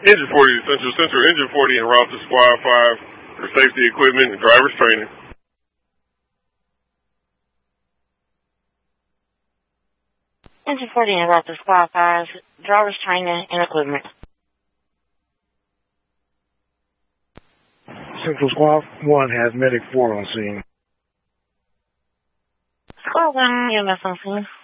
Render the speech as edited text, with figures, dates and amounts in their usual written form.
Engine 40 to Central. Central Engine 40 en route to Squad 5 for safety equipment and driver's training. Engine 40 en route to Squad 5, driver's training and equipment. Central Squad 1 has Medic 4 on scene. Squad 1, EMS on scene.